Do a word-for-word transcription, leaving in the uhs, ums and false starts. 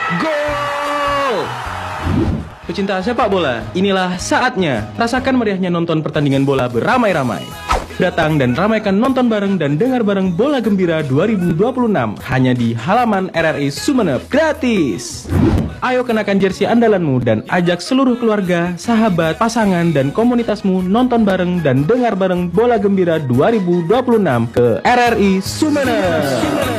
Gol! Pecinta sepak bola, inilah saatnya. Rasakan meriahnya nonton pertandingan bola beramai-ramai. Datang dan ramaikan nonton bareng dan dengar bareng Bola Gembira dua ribu dua puluh enam hanya di halaman R R I Sumeneb, gratis. Ayo kenakan jersey andalanmu dan ajak seluruh keluarga, sahabat, pasangan, dan komunitasmu nonton bareng dan dengar bareng Bola Gembira dua ribu dua puluh enam ke R R I Sumeneb.